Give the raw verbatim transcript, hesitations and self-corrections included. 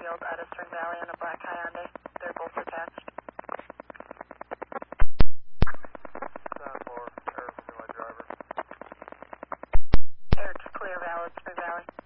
Field out of Spring Valley in a black Hyundai. They're both attached. Sound for air for my driver. Air to clear, valid, Spring Valley.